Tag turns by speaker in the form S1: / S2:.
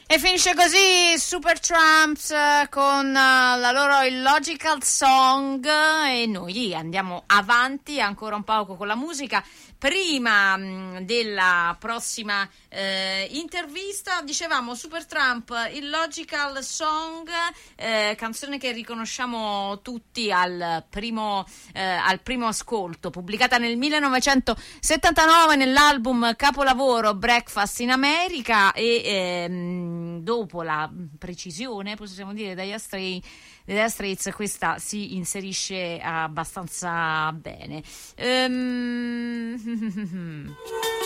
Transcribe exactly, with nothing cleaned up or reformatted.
S1: E finisce così Supertramp con la loro Illogical Song e noi andiamo avanti ancora un poco con la musica. Prima mh, della prossima eh, intervista dicevamo Supertramp, Illogical Song, eh, canzone che riconosciamo tutti al primo, eh, al primo ascolto, pubblicata nel millenovecentosettantanove nell'album capolavoro Breakfast in America e ehm, dopo la precisione, possiamo dire, dagli Astray Dire Straits, questa si inserisce abbastanza bene. Um...